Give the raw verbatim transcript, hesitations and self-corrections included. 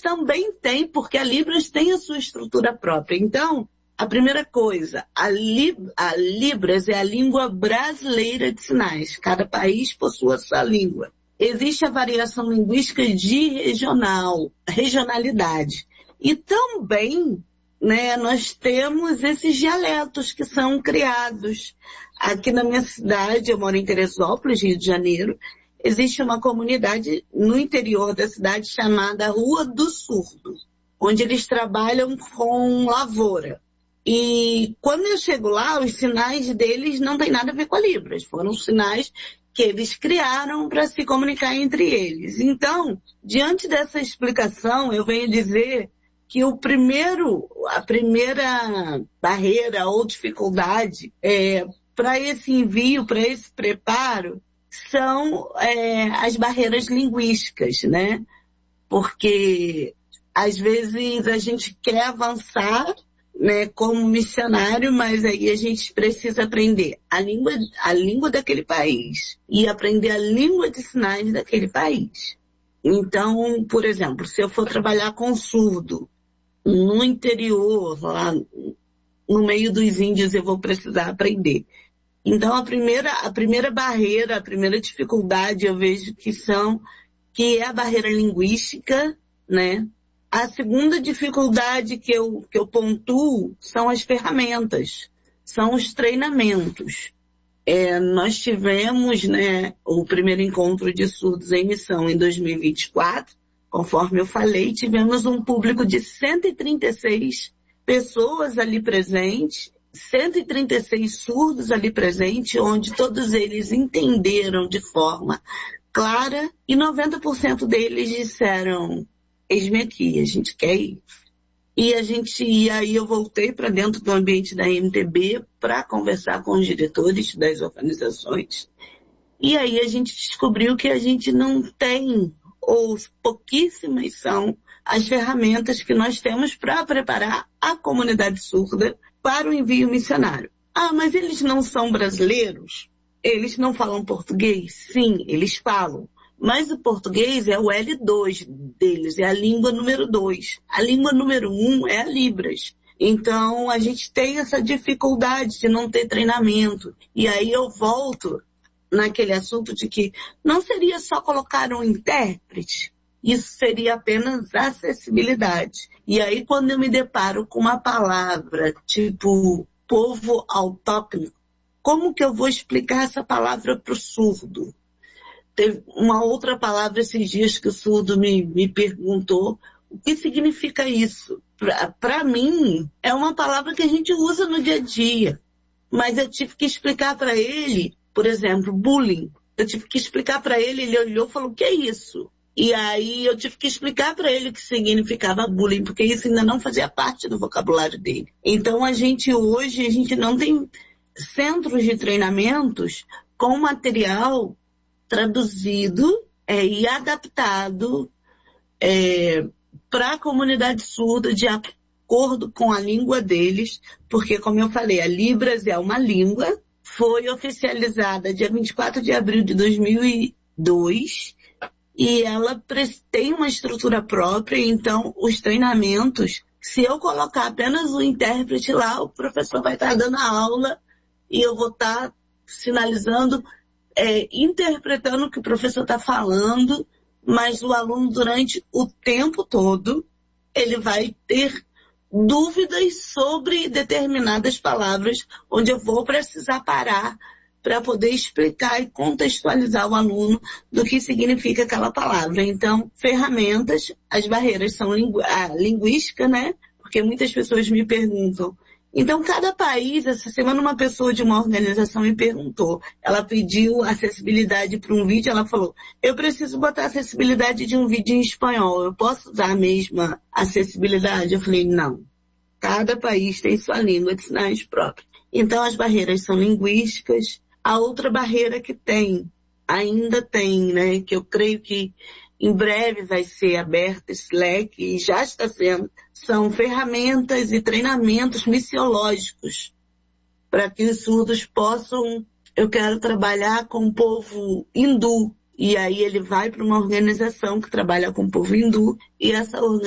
também tem, porque a Libras tem a sua estrutura própria. Então, a primeira coisa, a, Lib- a Libras é a língua brasileira de sinais. Cada país possui a sua língua. Existe a variação linguística de regional, regionalidade. E também, né, nós temos esses dialetos que são criados. Aqui na minha cidade, eu moro em Teresópolis, Rio de Janeiro, existe uma comunidade no interior da cidade chamada Rua do Surdo, onde eles trabalham com lavoura. E quando eu chego lá, os sinais deles não têm nada a ver com a Libras. Foram sinais que eles criaram para se comunicar entre eles. Então, diante dessa explicação, eu venho dizer que o primeiro, a primeira barreira ou dificuldade é, para esse envio, para esse preparo, são é, as barreiras linguísticas, né? Porque às vezes a gente quer avançar, né, como missionário, mas aí a gente precisa aprender a língua, a língua daquele país e aprender a língua de sinais daquele país. Então, por exemplo, se eu for trabalhar com surdo no interior, lá no meio dos índios, eu vou precisar aprender. Então, a primeira, a primeira barreira, a primeira dificuldade, eu vejo que são, que é a barreira linguística, né? A segunda dificuldade que eu, que eu pontuo são as ferramentas, são os treinamentos. É, nós tivemos, né, o primeiro encontro de surdos em missão em dois mil e vinte e quatro, conforme eu falei, tivemos um público de cento e trinta e seis pessoas ali presentes, cento e trinta e seis surdos ali presentes, onde todos eles entenderam de forma clara e noventa por cento deles disseram: eis-me aqui, a gente quer ir. E a gente, e aí eu voltei para dentro do ambiente da M T B para conversar com os diretores das organizações. E aí a gente descobriu que a gente não tem, ou pouquíssimas são, as ferramentas que nós temos para preparar a comunidade surda para o envio missionário. Ah, mas eles não são brasileiros? Eles não falam português? Sim, eles falam. Mas o português é o L dois deles, é a língua número dois. A língua número um é a Libras. Então, a gente tem essa dificuldade de não ter treinamento. E aí eu volto naquele assunto de que não seria só colocar um intérprete, isso seria apenas acessibilidade. E aí, quando eu me deparo com uma palavra tipo povo autóctone, como que eu vou explicar essa palavra para o surdo? Teve uma outra palavra esses dias que o surdo me, me perguntou o que significa isso. Para mim, é uma palavra que a gente usa no dia a dia. Mas eu tive que explicar para ele, por exemplo, bullying. Eu tive que explicar para ele, ele olhou e falou: o que é isso? E aí eu tive que explicar para ele o que significava bullying, porque isso ainda não fazia parte do vocabulário dele. Então a gente hoje, a gente não tem centros de treinamentos com material traduzido é, e adaptado é, para a comunidade surda de acordo com a língua deles, porque, como eu falei, a Libras é uma língua, foi oficializada dia vinte e quatro de abril de dois mil e dois e ela tem uma estrutura própria, então os treinamentos, se eu colocar apenas o intérprete lá, o professor vai estar dando a aula e eu vou estar sinalizando, É, interpretando o que o professor está falando, mas o aluno, durante o tempo todo, ele vai ter dúvidas sobre determinadas palavras, onde eu vou precisar parar para poder explicar e contextualizar o aluno do que significa aquela palavra. Então, ferramentas, as barreiras são lingu- a linguística, né? Porque muitas pessoas me perguntam. Então, cada país, essa semana uma pessoa de uma organização me perguntou, ela pediu acessibilidade para um vídeo, ela falou: eu preciso botar acessibilidade de um vídeo em espanhol, eu posso usar a mesma acessibilidade? Eu falei: não, cada país tem sua língua de sinais própria. Então, as barreiras são linguísticas. A outra barreira que tem, ainda tem, né, que eu creio que em breve vai ser aberta, Slack, e já está sendo, são ferramentas e treinamentos missiológicos para que os surdos possam. Eu quero trabalhar com o povo hindu, e aí ele vai para uma organização que trabalha com o povo hindu, e essa organização